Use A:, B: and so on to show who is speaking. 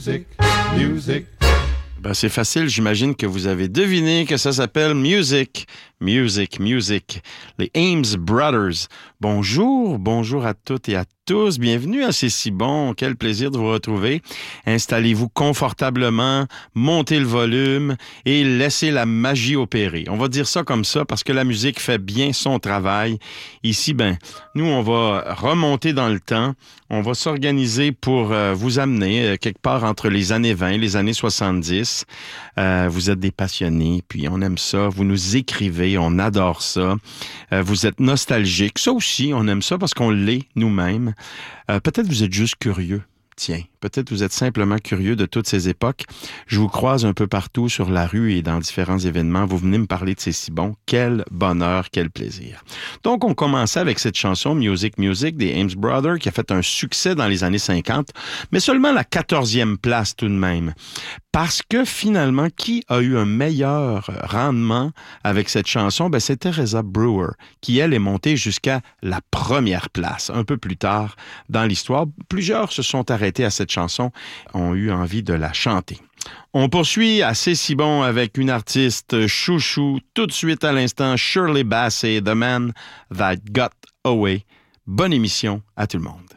A: Music, music.
B: Ben, c'est facile, j'imagine que vous avez deviné que ça s'appelle Music. Music, music. Les Ames Brothers. Bonjour à toutes et à tous. Bienvenue à C'est si bon. Quel plaisir de vous retrouver. Installez-vous confortablement, montez le volume et laissez la magie opérer. On va dire ça comme ça parce que la musique fait bien son travail. Ici, nous, on va remonter dans le temps. On va s'organiser pour vous amener quelque part entre les années 20 et les années 70. Vous êtes des passionnés, puis on aime ça. Vous nous écrivez, on adore ça. Vous êtes nostalgiques. Ça aussi, on aime ça parce qu'on l'est nous-mêmes. Peut-être vous êtes juste curieux. Tiens, peut-être vous êtes simplement curieux de toutes ces époques. Je vous croise un peu partout sur la rue et dans différents événements. Vous venez me parler de C'est si bon. Quel bonheur, quel plaisir. Donc, on commençait avec cette chanson Music, Music des Ames Brothers qui a fait un succès dans les années 50, mais seulement la 14e place tout de même. Parce que finalement, qui a eu un meilleur rendement avec cette chanson? C'est Teresa Brewer, qui, elle, est montée jusqu'à la première place, un peu plus tard dans l'histoire. Plusieurs se sont arrêtés à cette chanson, ont eu envie de la chanter. On poursuit à C'est si bon avec une artiste chouchou, tout de suite à l'instant, Shirley Bassey, The Man That Got Away. Bonne émission à tout le monde.